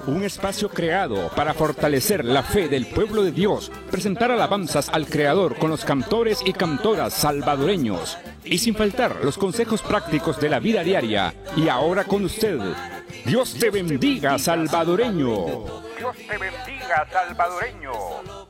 Un espacio creado para fortalecer la fe del pueblo de Dios, presentar alabanzas al Creador con los cantores y cantoras salvadoreños, y sin faltar los consejos prácticos de la vida diaria. Y ahora con usted, Dios te bendiga, salvadoreño. Dios te bendiga, salvadoreño.